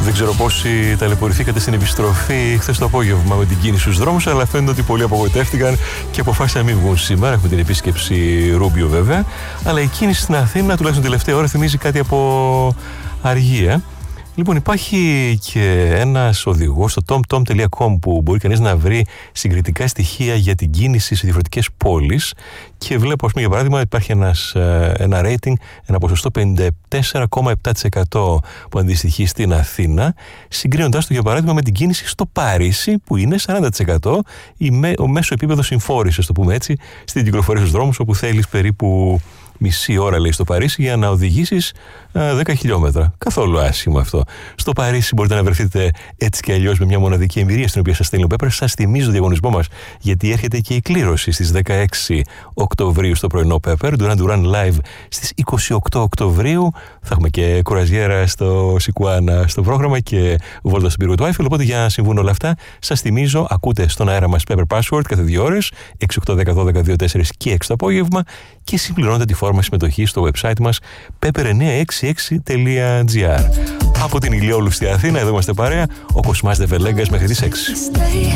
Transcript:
Δεν ξέρω πόσοι ταλαιπωρηθήκατε στην επιστροφή χθες το απόγευμα με την κίνηση στους δρόμους, αλλά φαίνεται ότι πολλοί απογοητεύτηκαν και αποφάσισαν να μην βγουν σήμερα. Έχουμε την επίσκεψη Ρούμπιο βέβαια, αλλά η κίνηση στην Αθήνα, τουλάχιστον τελευταία ώρα, θυμίζει κάτι από αργία. Λοιπόν, υπάρχει και ένας οδηγός στο tomtom.com που μπορεί κανείς να βρει συγκριτικά στοιχεία για την κίνηση σε διαφορετικές πόλεις και βλέπω, ας πούμε, για παράδειγμα, υπάρχει ένα rating, ένα ποσοστό 54,7% που αντιστοιχεί στην Αθήνα, συγκρίνοντάς το, για παράδειγμα, με την κίνηση στο Παρίσι που είναι 40%, ο μέσο επίπεδο συμφόρησης, το πούμε έτσι, στην κυκλοφορία στους δρόμους, όπου θέλεις περίπου μισή ώρα, λέει, στο Παρίσι για να οδηγήσεις 10 χιλιόμετρα. Καθόλου άσχημο αυτό. Στο Παρίσι μπορείτε να βρεθείτε έτσι και αλλιώς με μια μοναδική εμπειρία στην οποία σας στέλνει ο Πέπερ. Σας θυμίζω το διαγωνισμό μας, γιατί έρχεται και η κλήρωση στις 16 Οκτωβρίου στο πρωινό Πέπερ. Duran Duran Live στις 28 Οκτωβρίου. Θα έχουμε και κοραζιέρα στο Σικουάνα στο πρόγραμμα και βόλτα στον πύργο του Άιφελ. Οπότε για να συμβούν όλα αυτά, σας θυμίζω, ακούτε στον αέρα μας Pepper Password κάθε 2 ώρες, 6, 8, 10, 12, 2, 4 και 6 το απόγευμα και συμπληρώνετε τη φόρμα συμμετοχή στο website μας pepper966.gr. Από την ηλιόλουστη Αθήνα, εδώ είμαστε παρέα, ο Κοσμάς Δεβελέγκας μέχρι τις 6.